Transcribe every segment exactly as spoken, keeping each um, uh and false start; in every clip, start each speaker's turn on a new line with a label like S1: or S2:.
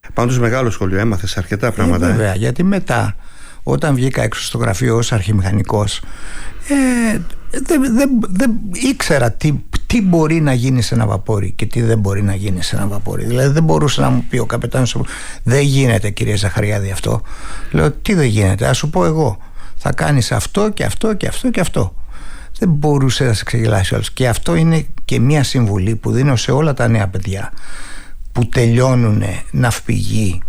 S1: Πάντως μεγάλο σχολείο, έμαθες αρκετά πράγματα.
S2: Ε, βέβαια, ε. γιατί μετά, όταν βγήκα έξω στο γραφείο ως αρχιμηχανικός, ε, δεν δε, δε ήξερα τι, τι μπορεί να γίνει σε ένα βαπόρι και τι δεν μπορεί να γίνει σε ένα βαπόρι. Δηλαδή δεν μπορούσε να μου πει ο καπετάνιος, δεν γίνεται κύριε Ζαχαριάδη αυτό. Λέω, τι δεν γίνεται, ας σου πω εγώ, θα κάνεις αυτό και αυτό και αυτό και αυτό. Δεν μπορούσε να σε ξεγελάσει όλος. Και αυτό είναι και μια συμβουλή που δίνω σε όλα τα νέα παιδιά που τελειώνουν ναυπηγοί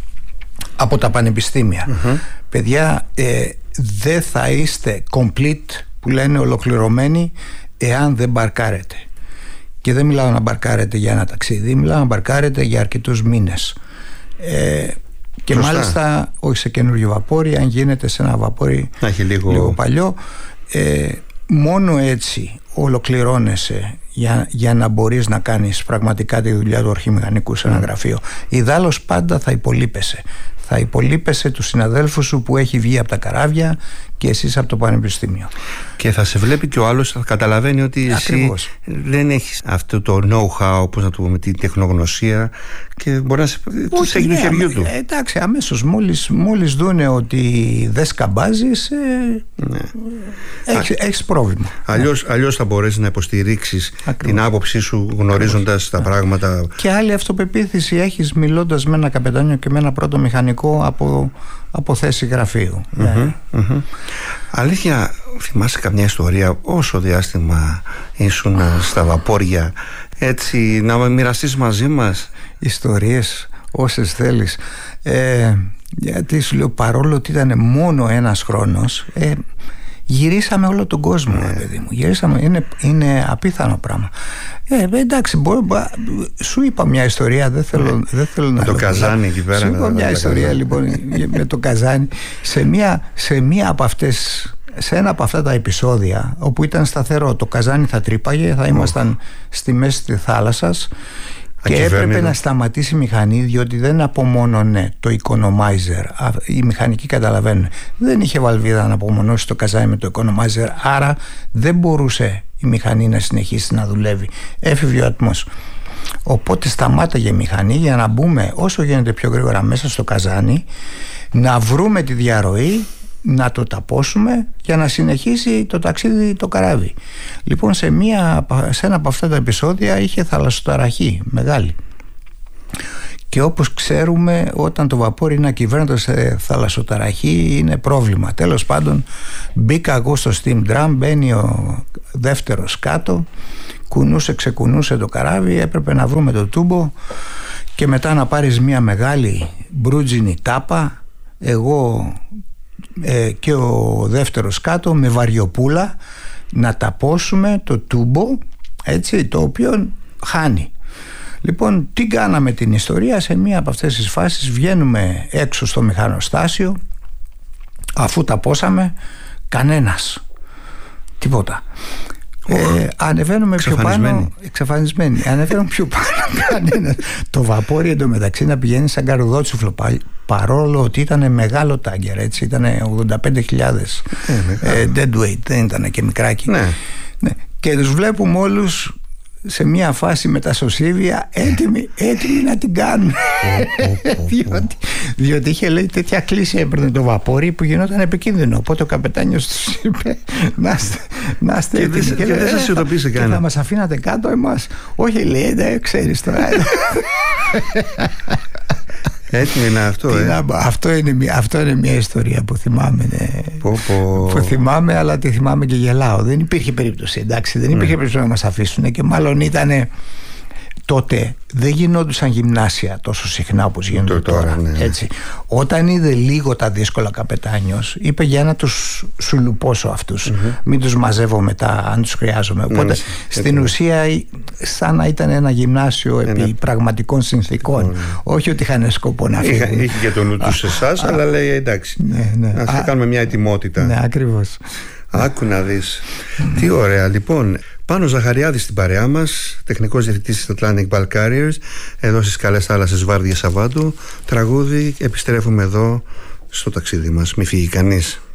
S2: από τα πανεπιστήμια. Mm-hmm. Παιδιά, ε, δεν θα είστε complete, που λένε, ολοκληρωμένοι, εάν δεν μπαρκάρετε. Και δεν μιλάω να μπαρκάρετε για ένα ταξίδι, μιλάω να μπαρκάρετε για αρκετούς μήνες. Ε, και Σωστά. μάλιστα όχι σε καινούργιο βαπόρι, αν γίνεται σε ένα βαπόρι λίγο... λίγο παλιό. Ε, μόνο έτσι ολοκληρώνεσαι για, για να μπορείς να κάνεις πραγματικά τη δουλειά του αρχιμηχανικού σε ένα mm. γραφείο. Ιδάλλως πάντα θα υπολείπεσαι. Θα υπολείπεσαι τους συναδέλφους σου που έχει βγει από τα καράβια και εσείς από το πανεπιστήμιο.
S1: Και θα σε βλέπει και ο άλλος, θα καταλαβαίνει ότι Ακριβώς. εσύ δεν έχεις αυτό το know-how, πώς να το πούμε, την τεχνογνωσία, και μπορεί να σε τους έχει του χεριού του.
S2: Ε, εντάξει, αμέσως μόλις, μόλις δούνε ότι δεν σκαμπάζεις, ε, ναι. έχεις, έχεις πρόβλημα.
S1: Αλλιώς, ναι. αλλιώς θα μπορέσεις να υποστηρίξεις Ακριβώς. την άποψή σου γνωρίζοντας Ακριβώς. τα ναι. πράγματα.
S2: Και άλλη αυτοπεποίθηση έχεις μιλώντας με ένα καπετάνιο και με ένα πρώτο μηχανικό από, από θέση γραφείου.
S1: Mm-hmm, mm-hmm. Αλήθεια, θυμάσαι καμιά ιστορία όσο διάστημα ήσουν στα βαπόρια, έτσι να μοιραστείς μαζί μας?
S2: Ιστορίες όσες θέλεις, ε, γιατί σου λέω, παρόλο ότι ήταν μόνο ένας χρόνος, ε, γυρίσαμε όλο τον κόσμο, ναι. παιδί μου. Γυρίσαμε, είναι, είναι απίθανο πράγμα. Ε, εντάξει, μπορώ, σου είπα μια ιστορία, δεν θέλω, ναι. δεν θέλω να
S1: το καζάνι εκεί πέρα.
S2: Σου είπα μια ιστορία καζάνι. λοιπόν με το καζάνι. Σε μια, σε μια από αυτές, σε ένα από αυτά τα επεισόδια όπου ήταν σταθερό, το καζάνι θα τρύπαγε, θα ήμασταν oh. στη μέση της θάλασσας και έπρεπε να σταματήσει η μηχανή, διότι δεν απομόνωνε το economizer. Οι μηχανικοί καταλαβαίνουν, δεν είχε βαλβίδα να απομονώσει το καζάνι με το economizer, άρα δεν μπορούσε η μηχανή να συνεχίσει να δουλεύει. Έφευγε ο ατμός. Οπότε σταμάταγε η μηχανή για να μπούμε όσο γίνεται πιο γρήγορα μέσα στο καζάνι, να βρούμε τη διαρροή, να το ταπώσουμε για να συνεχίσει το ταξίδι το καράβι. Λοιπόν, σε, μία, σε ένα από αυτά τα επεισόδια είχε θαλασσοταραχή μεγάλη. Και όπως ξέρουμε, όταν το βαπόρι είναι ακυβέρνητο σε θαλασσοταραχή είναι πρόβλημα. Τέλος πάντων, μπήκα εγώ στο steam drum, μπαίνει ο δεύτερος κάτω, κουνούσε, ξεκουνούσε το καράβι, έπρεπε να βρούμε το τούμπο και μετά να πάρεις μια μεγάλη μπρούτζινη τάπα, εγώ ε, και ο δεύτερος κάτω με βαριοπούλα, να ταπώσουμε το τούμπο, έτσι, το οποίο χάνει. Λοιπόν, τι κάναμε την ιστορία? Σε μία από αυτές τις φάσεις βγαίνουμε έξω στο μηχανοστάσιο, αφού ταπώσαμε, κανένας, τίποτα. Ε, ανεβαίνουμε πιο πάνω, εξαφανισμένοι. Ανεβαίνουμε πιο πάνω, κανένας. Το βαπόρι εντωμεταξύ να πηγαίνει σαν καρουδότσουφλο, παρόλο ότι ήταν μεγάλο τάγκερ, έτσι, ήταν ογδόντα πέντε χιλιάδες ε, dead weight, δεν ήταν και μικράκι. Ναι. Ναι. Και τους βλέπουμε όλους σε μια φάση με τα σωσίβια έτοιμοι, έτοιμοι να την κάνουν. διότι, διότι είχε, λέει, τέτοια κλίση έπαιρνε το βαπόρι που γινόταν επικίνδυνο. Οπότε ο καπετάνιος τους είπε να είστε, να είστε
S1: και
S2: έτοιμοι.
S1: Και, και, και δεν σας ειδοποίησε κανένα.
S2: Και θα μας αφήνατε κάτω εμάς? Όχι, λέει, δεν ξέρεις τώρα.
S1: Έτοιμη είναι αυτό, ε.
S2: να, αυτό, είναι, αυτό είναι μια ιστορία που θυμάμαι, ναι.
S1: πω, πω.
S2: Που θυμάμαι, αλλά τη θυμάμαι και γελάω. Δεν υπήρχε περίπτωση, εντάξει, δεν υπήρχε mm. περίπτωση να μας αφήσουν, και μάλλον ήτανε τότε, δεν γινόντουσαν γυμνάσια τόσο συχνά όπως γίνονται τώρα, τώρα ναι. Έτσι. Όταν είδε λίγο τα δύσκολα καπετάνιος, είπε, για να τους σουλουπώσω αυτούς, mm-hmm. μην τους μαζεύω μετά αν τους χρειάζομαι. Οπότε mm-hmm. στην mm-hmm. ουσία σαν να ήταν ένα γυμνάσιο επί mm-hmm. πραγματικών συνθήκων, mm-hmm. όχι ότι είχαν σκοπό να φύγουν.
S1: Είχε, είχε και τον νου τους σε εσάς, αλλά λέει, εντάξει, ναι, ναι. να α, κάνουμε μια ετοιμότητα.
S2: Ναι, ακριβώς.
S1: Άκου να δεις. Τι ωραία. Λοιπόν, Πάνος Ζαχαριάδης στην παρέα μας, τεχνικός διευθυντής της Atlantic Bulk Carriers, εδώ στις καλές θάλασσες Βάρδια Σαββάτου. Τραγούδι, επιστρέφουμε εδώ στο ταξίδι μας. Μη φύγει κανείς.